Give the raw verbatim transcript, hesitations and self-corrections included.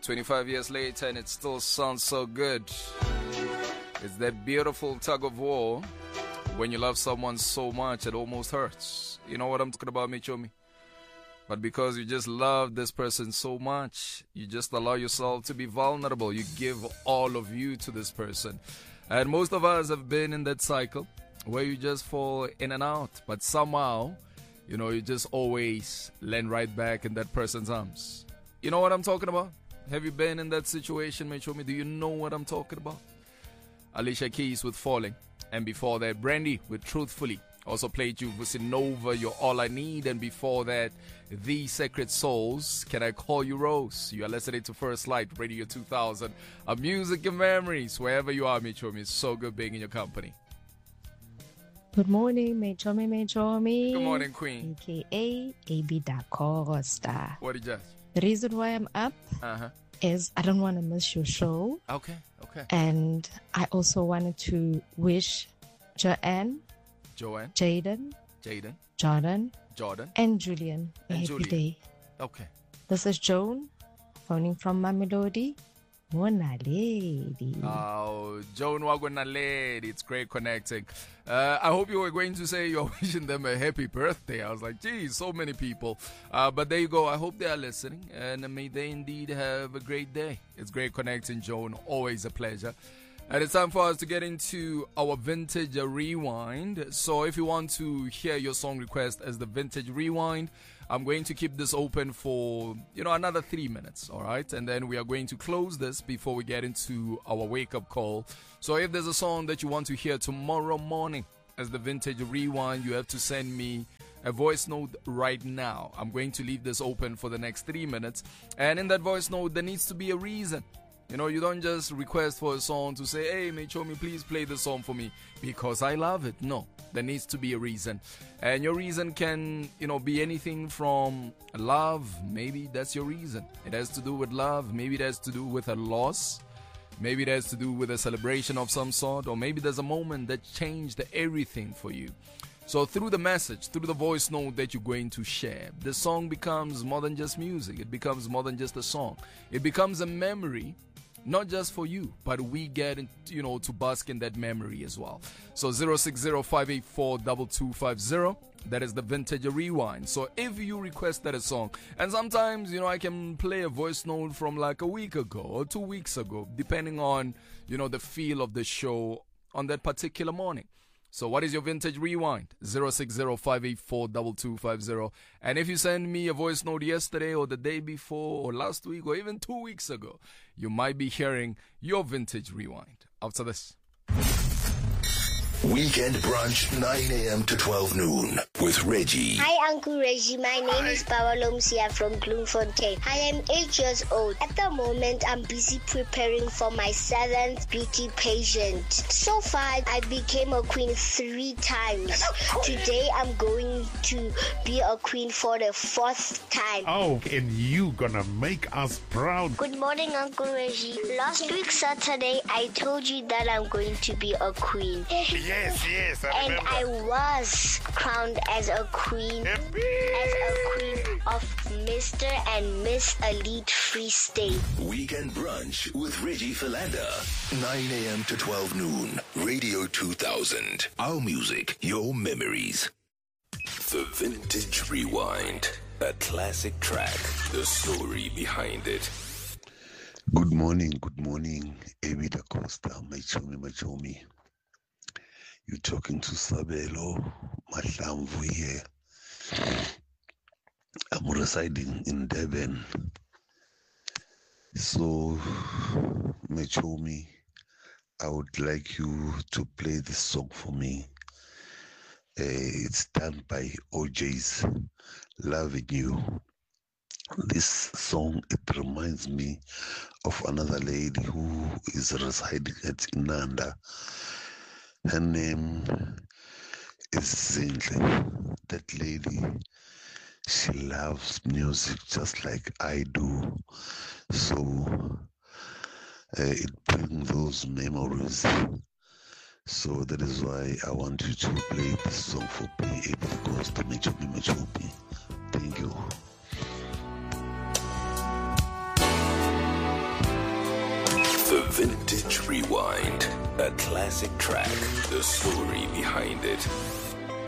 twenty-five years later, and it still sounds so good. It's that beautiful tug of war when you love someone so much it almost hurts. You know what I'm talking about, Michomi? But because you just love this person so much, you just allow yourself to be vulnerable. You give all of you to this person. And most of us have been in that cycle where you just fall in and out. But somehow, you know, you just always land right back in that person's arms. You know what I'm talking about? Have you been in that situation, Michomi? Do you know what I'm talking about? Alicia Keys with Falling. And before that, Brandy with Truthfully. Also played you Vusinova, You're All I Need. And before that, The Sacred Souls, Can I Call You Rose? You are listening to First Light Radio two thousand. A music and memories, wherever you are, Michomi. It's so good being in your company. Good morning, Michomi, Michomi. Good morning, Queen. A K A A B Da Costa. What did you The reason why I'm up Uh-huh. is I don't want to miss your show. Okay, okay. And I also wanted to wish Joanne, Joanne, Jaden, Jaden, Jordan, Jordan, and Julian a And happy Julian. day. Okay. This is Joan, phoning from Mamelodi. Mona lady. Oh, Joan Wagonaledi. It's great connecting. Uh, I hope you were going to say you're wishing them a happy birthday. I was like, geez, so many people. Uh, but there you go. I hope they are listening. And may they indeed have a great day. It's great connecting, Joan. Always a pleasure. And it's time for us to get into our Vintage Rewind. So if you want to hear your song request as the Vintage Rewind, I'm going to keep this open for, you know, another three minutes, all right? And then we are going to close this before we get into our wake-up call. So if there's a song that you want to hear tomorrow morning as the Vintage Rewind, you have to send me a voice note right now. I'm going to leave this open for the next three minutes. And in that voice note, there needs to be a reason. You know, you don't just request for a song to say, hey, Michomi, please play the song for me because I love it. No, there needs to be a reason. And your reason can, you know, be anything from love. Maybe that's your reason. It has to do with love. Maybe it has to do with a loss. Maybe it has to do with a celebration of some sort. Or maybe there's a moment that changed everything for you. So through the message, through the voice note that you're going to share, the song becomes more than just music. It becomes more than just a song. It becomes a memory. Not just for you, but we get, you know, to bask in that memory as well. So zero six zero five eight four two two five zero. That is the Vintage Rewind. So if you requested a song, and sometimes, you know, I can play a voice note from like a week ago or two weeks ago, depending on, you know, the feel of the show on that particular morning. So what is your Vintage Rewind? zero six zero five eight four two two five zero. And if you send me a voice note yesterday or the day before or last week or even two weeks ago, you might be hearing your Vintage Rewind. After this. Weekend brunch, nine a.m. to twelve noon with Reggie. Hi, Uncle Reggie. My name Hi. is Paolo Msia from Bloemfontein. I am eight years old. At the moment, I'm busy preparing for my seventh beauty pageant. So far, I became a queen three times. Today, I'm going to be a queen for the fourth time. Oh, and you gonna make us proud. Good morning, Uncle Reggie. Last week, Saturday, I told you that I'm going to be a queen. Yes, yes, I And remember. I was crowned as a queen, as a queen of Mister and Miss Elite Free State. Weekend brunch with Reggie Philander. nine a.m. to twelve noon. Radio two thousand. Our music, your memories. The Vintage Rewind. A classic track. The story behind it. Good morning, good morning, A B Da Costa, Michomi, Michomi. You're talking to Sabelo Mahlamvu here. I'm residing in Durban. So, Michomi, I would like you to play this song for me. Uh, it's done by O J's Loving You. This song, it reminds me of another lady who is residing at Inanda. Her name is Zinhle. That lady, she loves music just like I do. So uh, it brings those memories. So that is why I want you to play this song for me, because to make me Michomi. Thank you. Vintage Rewind. A classic track, the story behind it.